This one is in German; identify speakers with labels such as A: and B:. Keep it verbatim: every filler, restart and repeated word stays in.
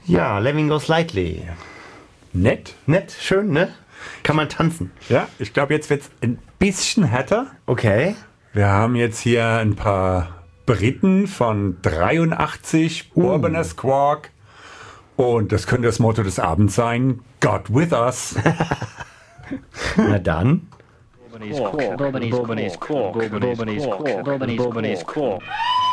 A: Ja, Living Goes Lightly.
B: Nett.
A: Nett, schön, ne? Kann man tanzen.
B: Ja, ich glaube, jetzt wird es ein bisschen härter.
A: Okay.
B: Wir haben jetzt hier ein paar Briten von dreiundachtzig, uh. Urbaner Squawk. Und das könnte das Motto des Abends sein: God with us.
A: Na dann.
C: Bourbon is cork. Bourbon is cork. Bourbon is cork. Bourbon is cork.